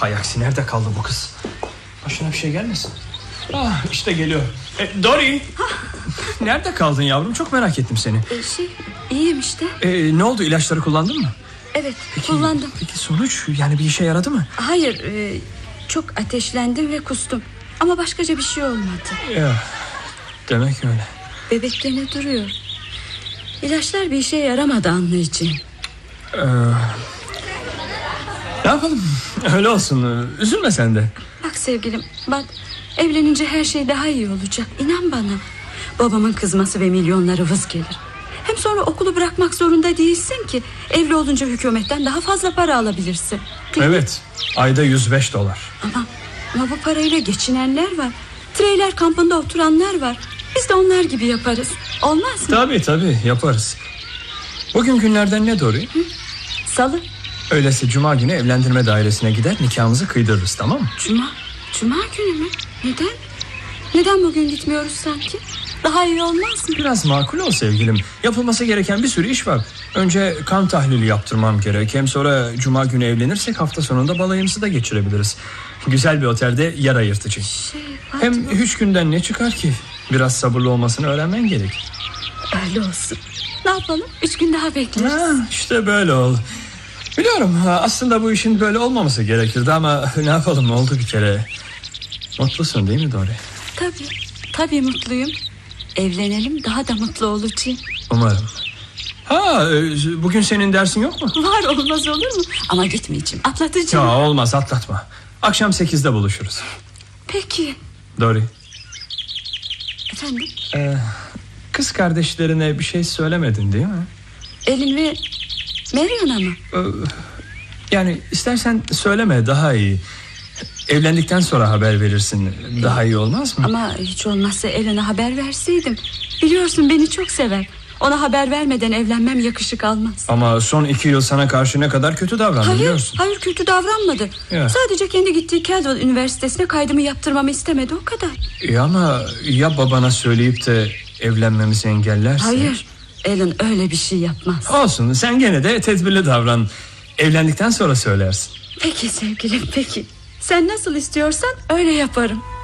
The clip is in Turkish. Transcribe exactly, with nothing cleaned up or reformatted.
Hay aksi, nerede kaldı bu kız? Başına bir şey gelmesin. Ah, işte geliyor. e, Dory. Nerede kaldın yavrum, çok merak ettim seni. e, Şey iyiyim işte. e, Ne oldu, ilaçları kullandın mı? Evet, peki, kullandım. Peki sonuç, yani bir işe yaradı mı? Hayır, e, çok ateşlendim ve kustum. Ama başkaca bir şey olmadı. Ya, demek öyle. Bebek gene duruyor. İlaçlar bir işe yaramadı anlayacağım. Ee, ne yapalım, öyle olsun, üzülme sen de. Bak sevgilim, bak, evlenince her şey daha iyi olacak, inan bana. Babamın kızması ve milyonları vız gelir. Hem sonra okulu bırakmak zorunda değilsin ki. Evli olunca hükümetten daha fazla para alabilirsin. Değil mi? Evet, ayda yüz beş dolar. Ama, ama bu parayla geçinenler var. Treyler kampında oturanlar var. Biz de onlar gibi yaparız. Olmaz mı? Tabii tabii, yaparız. Bugün günlerden ne Dory? Hı? Salı. Öyleyse cuma günü evlendirme dairesine gider, nikahımızı kıydırırız, tamam mı? Cuma? Cuma günü mü? Neden? Neden bugün gitmiyoruz sanki? Daha iyi olmaz mı? Biraz makul ol sevgilim. Yapılması gereken bir sürü iş var. Önce kan tahlili yaptırmam gerek. Hem sonra cuma günü evlenirsek hafta sonunda balayımızı da geçirebiliriz. Güzel bir otelde yer ayırtacağım. Şey, Hem üç günden ne çıkar ki? Biraz sabırlı olmasını öğrenmen gerek. Öyle olsun. Ne yapalım? Üç gün daha bekleriz. Ha, işte böyle ol. Biliyorum, aslında bu işin böyle olmaması gerekirdi ama ne yapalım, oldu bir kere. Mutlusun değil mi Dory? Tabii, tabii mutluyum. Evlenelim, daha da mutlu olacağım. Umarım. Ha, bugün senin dersin yok mu? Var, olmaz olur mu? Ama gitmeyeceğim, atlatacağım. Ya olmaz, atlatma. Akşam sekizde buluşuruz. Peki. Dory. Efendim? Ee, kız kardeşlerine bir şey söylemedin değil mi? Elin ve Marian'a mı? Ee, yani istersen söyleme, daha iyi. Evlendikten sonra haber verirsin, daha iyi olmaz mı? Ama hiç olmazsa Ellen'a haber verseydim. Biliyorsun beni çok sever. Ona haber vermeden evlenmem yakışık almaz. Ama son iki yıl sana karşı ne kadar kötü davrandı, hayır, biliyorsun. Hayır, kötü davranmadı. Ya. Sadece kendi gittiği Caldwell Üniversitesi'ne kaydımı yaptırmamı istemedi, o kadar. İyi ama ya babana söyleyip de evlenmemizi engellerse? Hayır, Ellen öyle bir şey yapmaz. Olsun, sen gene de tedbirli davran. Evlendikten sonra söylersin. Peki sevgilim, peki. Sen nasıl istiyorsan öyle yaparım.